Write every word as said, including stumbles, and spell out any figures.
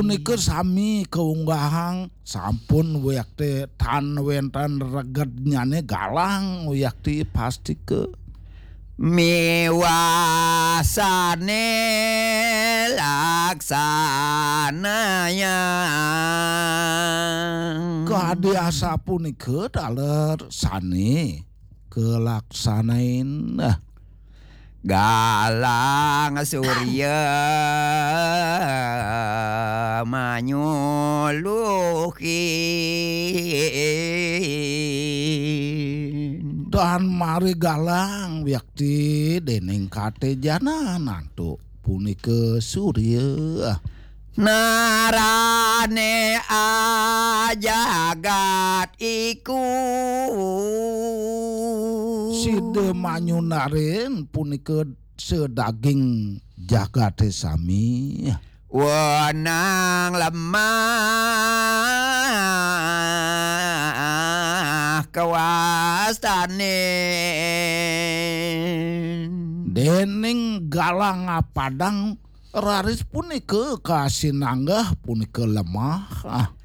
Punika sami keunggahang sampun weak teh tan wentan reget nyane galang weak teh pasti ke miwasane laksananya kadi asa punika daler sani kelaksanain nah galang surya manyulukin dan mari galang wiakti dening kate jana nantu punika surya narane ajagat iku side manyunarin punika sedaging jagate sami wenang lemah kawastane dening galang padang raris punika kasinanggah punika lemah ah